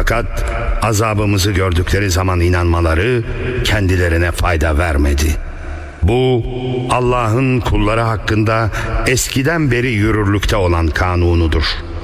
Fakat azabımızı gördükleri zaman inanmaları kendilerine fayda vermedi. Bu Allah'ın kulları hakkında eskiden beri yürürlükte olan kanunudur.